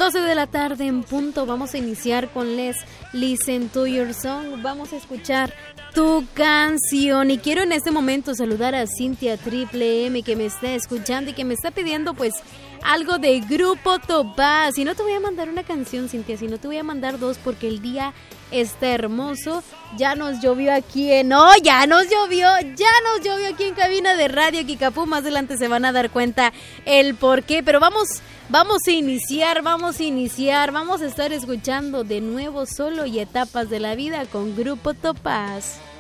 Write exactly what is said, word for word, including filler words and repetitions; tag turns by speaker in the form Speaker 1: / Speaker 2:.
Speaker 1: doce de la tarde en punto. Vamos a iniciar con Les Listen to Your Song. Vamos a escuchar tu canción. Y quiero en este momento saludar a Cintia Triple M, que me está escuchando y que me está pidiendo pues algo de Grupo Topaz. Si no te voy a mandar una canción, Cintia, si no te voy a mandar dos, porque el día está hermoso. Ya nos llovió aquí en... ¡No! Ya nos llovió, ya nos llovió aquí en cabina de Radio Kikapú. Más adelante se van a dar cuenta el por qué, pero vamos, vamos a iniciar, vamos a iniciar, vamos a estar escuchando de nuevo Solo y Etapas de la Vida con Grupo Topaz.